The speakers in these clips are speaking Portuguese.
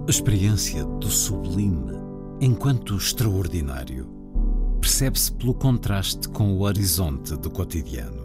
A experiência do sublime, enquanto extraordinário, percebe-se pelo contraste com o horizonte do cotidiano.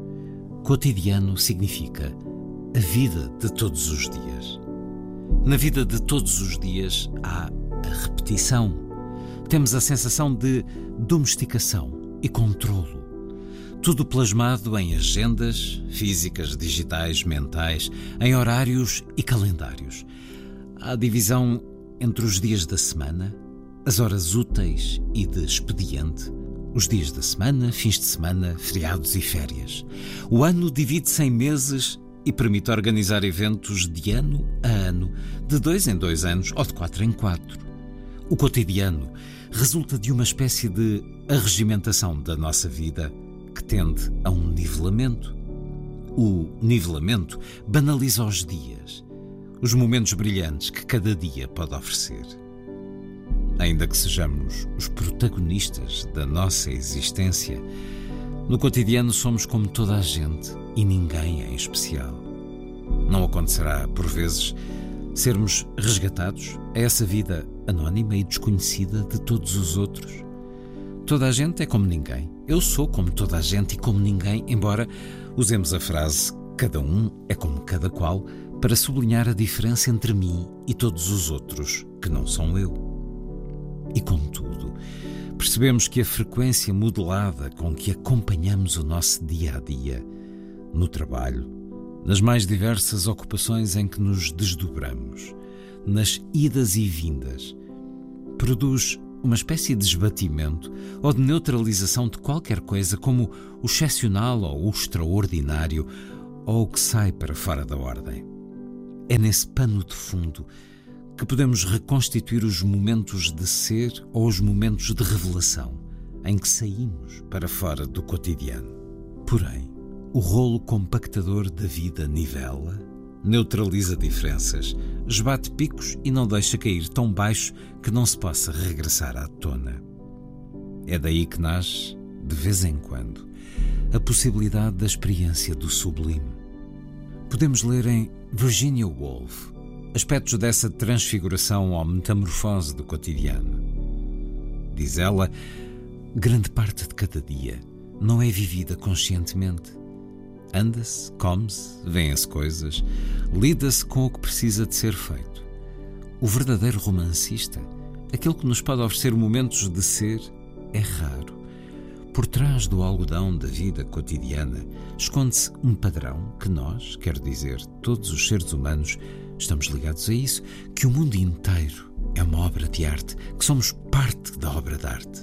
Cotidiano significa a vida de todos os dias. Na vida de todos os dias há a repetição. Temos a sensação de domesticação e controlo. Tudo plasmado em agendas físicas, digitais, mentais, em horários e calendários. Há a divisão entre os dias da semana, as horas úteis e de expediente, os dias da semana, fins de semana, feriados e férias. O ano divide-se em meses e permite organizar eventos de ano a ano, de 2 em 2 anos ou de 4 em 4. O cotidiano resulta de uma espécie de arregimentação da nossa vida que tende a um nivelamento. O nivelamento banaliza os dias, os momentos brilhantes que cada dia pode oferecer. Ainda que sejamos os protagonistas da nossa existência, no cotidiano somos como toda a gente e ninguém em especial. Não acontecerá, por vezes, sermos resgatados a essa vida anónima e desconhecida de todos os outros? Toda a gente é como ninguém. Eu sou como toda a gente e como ninguém, embora usemos a frase cada um é como cada qual para sublinhar a diferença entre mim e todos os outros que não são eu. E contudo, percebemos que a frequência modulada com que acompanhamos o nosso dia-a-dia, no trabalho, nas mais diversas ocupações em que nos desdobramos, nas idas e vindas, produz uma espécie de esbatimento ou de neutralização de qualquer coisa como o excepcional ou o extraordinário ou o que sai para fora da ordem. É nesse pano de fundo que podemos reconstituir os momentos de ser ou os momentos de revelação em que saímos para fora do cotidiano. Porém, o rolo compactador da vida nivela, neutraliza diferenças, esbate picos e não deixa cair tão baixo que não se possa regressar à tona. É daí que nasce, de vez em quando, a possibilidade da experiência do sublime. Podemos ler em Virginia Woolf aspectos dessa transfiguração ou metamorfose do cotidiano. Diz ela, grande parte de cada dia não é vivida conscientemente. Anda-se, come-se, vêem-se coisas, lida-se com o que precisa de ser feito. O verdadeiro romancista, aquele que nos pode oferecer momentos de ser, é raro. Por trás do algodão da vida cotidiana esconde-se um padrão que nós, quero dizer, todos os seres humanos, estamos ligados a isso, que o mundo inteiro é uma obra de arte, que somos parte da obra de arte.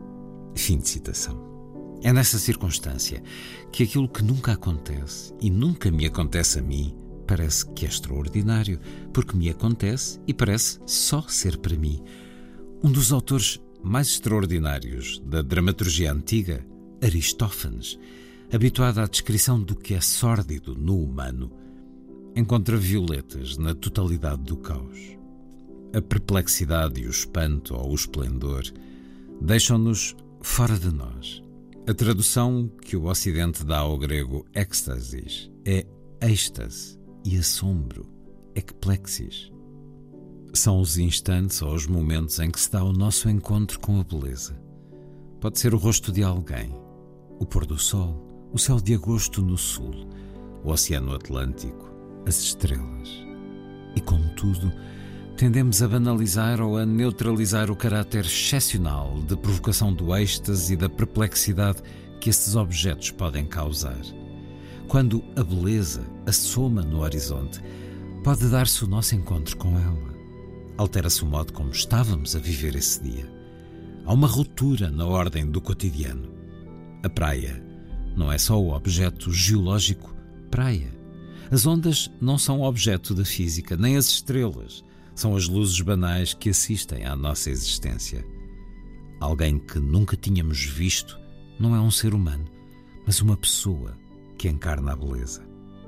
Fim de citação. É nessa circunstância que aquilo que nunca acontece e nunca me acontece a mim parece que é extraordinário, porque me acontece e parece só ser para mim. Um dos autores mais extraordinários da dramaturgia antiga, Aristófanes, habituado à descrição do que é sórdido no humano, encontra violetas na totalidade do caos. A perplexidade e o espanto ou o esplendor deixam-nos fora de nós. A tradução que o Ocidente dá ao grego éxtasis é êxtase e assombro, ecplexis. São os instantes ou os momentos em que se dá o nosso encontro com a beleza. Pode ser o rosto de alguém, o pôr do sol, o céu de agosto no sul, o oceano Atlântico, as estrelas. E contudo, tendemos a banalizar ou a neutralizar o caráter excepcional de provocação do êxtase e da perplexidade que esses objetos podem causar. Quando a beleza assoma no horizonte, pode dar-se o nosso encontro com ela. Altera-se o modo como estávamos a viver esse dia. Há uma ruptura na ordem do cotidiano. A praia não é só o objeto geológico praia. As ondas não são objeto da física, nem as estrelas. São as luzes banais que assistem à nossa existência. Alguém que nunca tínhamos visto não é um ser humano, mas uma pessoa que encarna a beleza.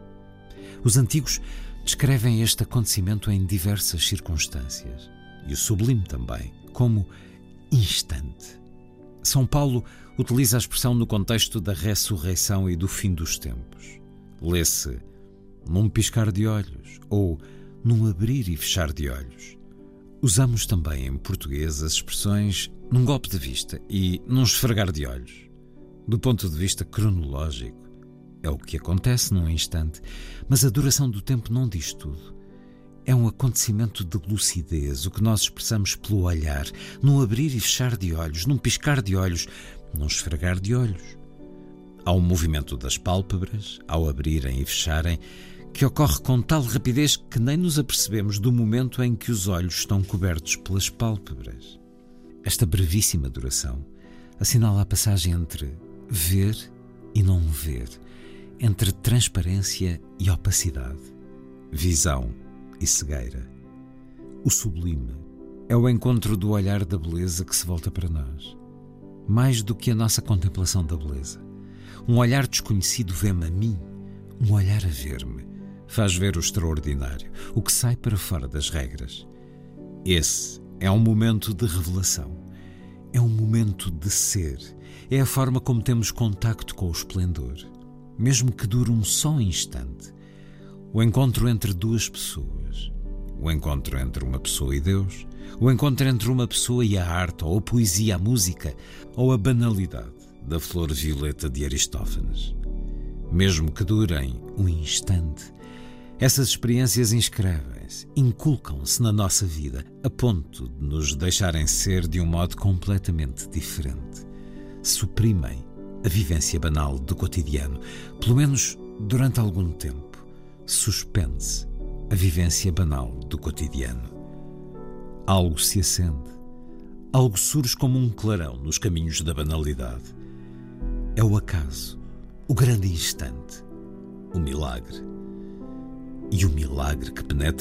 Os antigos descrevem este acontecimento em diversas circunstâncias, e o sublime também, como instante. São Paulo utiliza a expressão no contexto da ressurreição e do fim dos tempos. Lê-se num piscar de olhos ou num abrir e fechar de olhos. Usamos também em português as expressões num golpe de vista e num esfregar de olhos. Do ponto de vista cronológico, é o que acontece num instante, mas a duração do tempo não diz tudo. É um acontecimento de lucidez, o que nós expressamos pelo olhar, num abrir e fechar de olhos, num piscar de olhos, num esfregar de olhos. Há um movimento das pálpebras, ao abrirem e fecharem, que ocorre com tal rapidez que nem nos apercebemos do momento em que os olhos estão cobertos pelas pálpebras. Esta brevíssima duração assinala a passagem entre ver e não ver, entre transparência e opacidade, visão e cegueira. O sublime é o encontro do olhar da beleza que se volta para nós, mais do que a nossa contemplação da beleza. Um olhar desconhecido vê-me a mim, um olhar a ver-me faz ver o extraordinário, o que sai para fora das regras. Esse é um momento de revelação, é um momento de ser, é a forma como temos contacto com o esplendor, mesmo que dure um só instante. O encontro entre duas pessoas, o encontro entre uma pessoa e Deus, o encontro entre uma pessoa e a arte, ou a poesia, a música, ou a banalidade da flor violeta de Aristófanes. Mesmo que durem um instante, essas experiências inscrevem-se, inculcam-se na nossa vida, a ponto de nos deixarem ser de um modo completamente diferente. Suprimem a vivência banal do cotidiano, pelo menos durante algum tempo. Suspende-se a vivência banal do cotidiano. Algo se acende, algo surge como um clarão nos caminhos da banalidade. É o acaso, o grande instante, o milagre. E o milagre que penetra